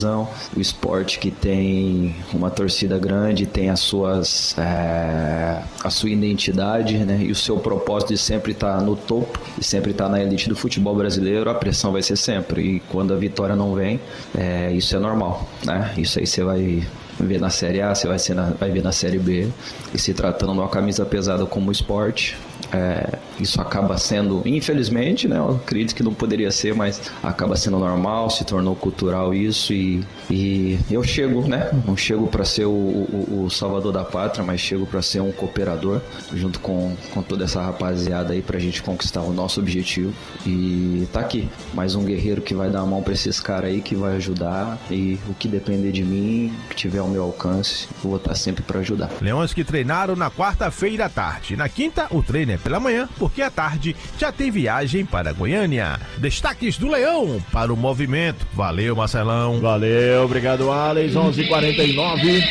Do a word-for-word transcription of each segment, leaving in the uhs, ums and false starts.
O esporte que tem uma torcida grande, tem as suas, é, a sua identidade, né, e o seu propósito de sempre estar no topo e sempre estar na elite do futebol brasileiro, a pressão vai ser sempre. E quando a vitória não vem, é, isso é normal, né? Isso aí você vai ver na Série A, você vai, ser na, vai ver na Série B. E se tratando de uma camisa pesada como esporte, é, isso acaba sendo, infelizmente, né, eu acredito que não poderia ser, mas acaba sendo normal, se tornou cultural isso. E, e eu chego, né, não chego para ser o, o, o salvador da pátria, mas chego para ser um cooperador junto com, com toda essa rapaziada aí, pra gente conquistar o nosso objetivo. E tá aqui, mais um guerreiro que vai dar a mão para esses caras aí, que vai ajudar, e o que depender de mim, que tiver ao meu alcance, eu vou estar sempre para ajudar. Leões que treinaram na quarta-feira à tarde. Na quinta, o treino é pela manhã, porque à tarde já tem viagem para Goiânia. Destaques do Leão para o movimento. Valeu, Marcelão. Valeu, obrigado, Alex. onze e quarenta e nove.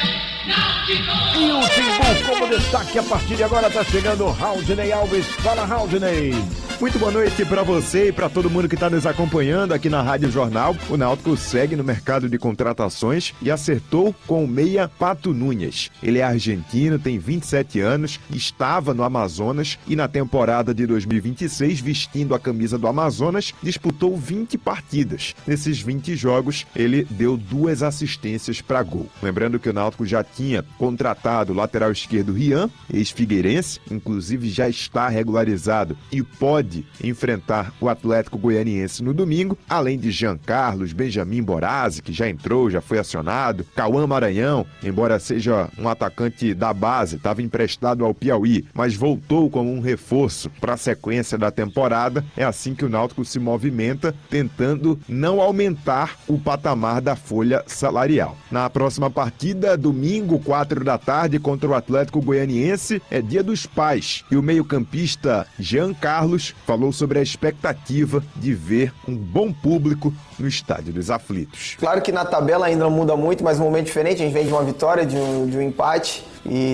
E o Timbu, como destaque, a partir de agora tá chegando o Raudney Alves. Fala, Raudney. Muito boa noite para você e para todo mundo que está nos acompanhando aqui na Rádio Jornal. O Náutico segue no mercado de contratações e acertou com o meia Pato Nunes. Ele é argentino, tem vinte e sete anos, estava no Amazonas e na temporada de dois mil e vinte e seis, vestindo a camisa do Amazonas, disputou vinte partidas. Nesses vinte jogos, ele deu duas assistências para gol. Lembrando que o Náutico já tinha contratado o lateral esquerdo Rian, ex-figueirense, inclusive já está regularizado e pode enfrentar o Atlético Goianiense no domingo, além de Jean Carlos, Benjamin Borazzi, que já entrou, já foi acionado, Cauã Maranhão, embora seja um atacante da base, estava emprestado ao Piauí, mas voltou como um reforço para a sequência da temporada. É assim que o Náutico se movimenta, tentando não aumentar o patamar da folha salarial. Na próxima partida, domingo, quatro da tarde, contra o Atlético Goianiense, é dia dos pais, e o meio-campista Jean Carlos falou sobre a expectativa de ver um bom público no Estádio dos Aflitos. Claro que na tabela ainda não muda muito, mas um momento diferente, a gente vem de uma vitória, de um, de um empate,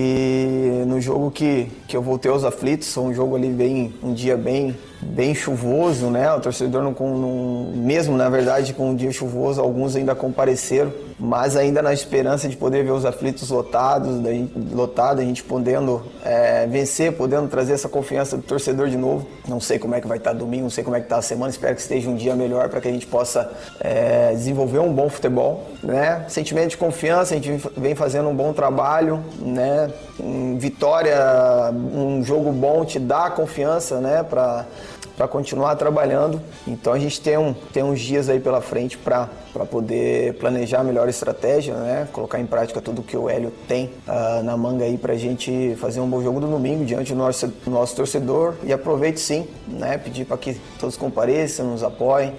e no jogo que, que eu voltei aos aflitos, um jogo ali bem, um dia bem, bem chuvoso, né? O torcedor não, não, mesmo na verdade com um dia chuvoso, alguns ainda compareceram, mas ainda na esperança de poder ver os aflitos lotados, da gente, lotado, a gente podendo é, vencer, podendo trazer essa confiança do torcedor de novo. Não sei como é que vai estar domingo, não sei como é que está a semana, espero que esteja um dia melhor para que a gente possa é, desenvolver um bom futebol, né? Sentimento de confiança, a gente vem fazendo um bom trabalho, né? Vitória, um jogo bom te dá confiança, né? Para para continuar trabalhando. Então a gente tem, um, tem uns dias aí pela frente para poder planejar a melhor estratégia, né? Colocar em prática tudo que o Hélio tem uh, na manga aí para a gente fazer um bom jogo no domingo diante do nosso, do nosso torcedor. E aproveite sim, né? Pedir para que todos compareçam, nos apoiem.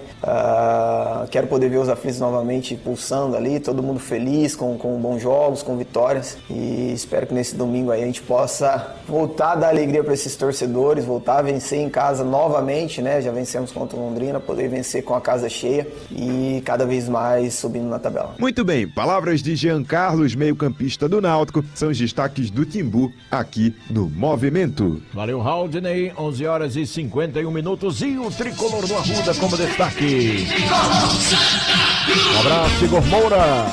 Uh, quero poder ver os aflitos novamente pulsando ali, todo mundo feliz, com, com bons jogos, com vitórias. E espero que nesse domingo aí a gente possa voltar a dar alegria para esses torcedores, voltar a vencer em casa novamente, né? Já vencemos contra o Londrina, poder vencer com a casa cheia e cada vez mais subindo na tabela. Muito bem, palavras de Jean Carlos, meio-campista do Náutico, são os destaques do Timbu aqui no Movimento. Valeu, Raudney, onze horas e cinquenta e um minutos e o tricolor do Arruda como destaque. Um abraço, Igor Moura.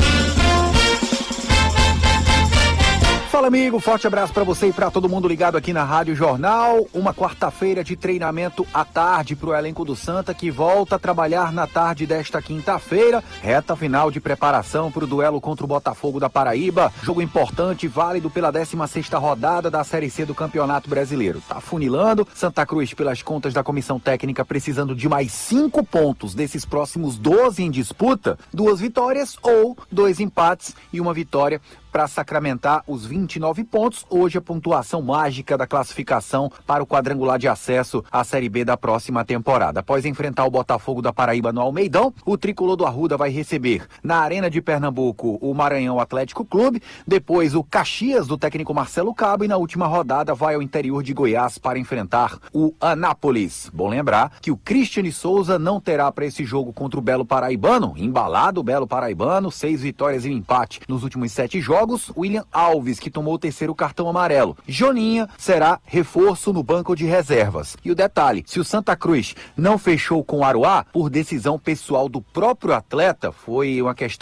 Fala, amigo, forte abraço pra você e pra todo mundo ligado aqui na Rádio Jornal. Uma quarta-feira de treinamento à tarde pro elenco do Santa, que volta a trabalhar na tarde desta quinta-feira. Reta final de preparação pro duelo contra o Botafogo da Paraíba. Jogo importante, válido pela décima sexta rodada da Série C do Campeonato Brasileiro. Tá funilando. Santa Cruz, pelas contas da comissão técnica, precisando de mais cinco pontos desses próximos doze em disputa. Duas vitórias ou dois empates e uma vitória para sacramentar os vinte e nove pontos. Hoje a pontuação mágica da classificação para o quadrangular de acesso à Série B da próxima temporada. Após enfrentar o Botafogo da Paraíba no Almeidão, o tricolor do Arruda vai receber na Arena de Pernambuco o Maranhão Atlético Clube, depois o Caxias do técnico Marcelo Cabo e na última rodada vai ao interior de Goiás para enfrentar o Anápolis. Bom lembrar que o Cristiane Souza não terá para esse jogo contra o Belo Paraibano, embalado o Belo Paraibano, seis vitórias e um empate nos últimos sete jogos. William Alves, que tomou o terceiro cartão amarelo. Joninha será reforço no banco de reservas. E o detalhe, se o Santa Cruz não fechou com o Aroá, por decisão pessoal do próprio atleta, foi uma questão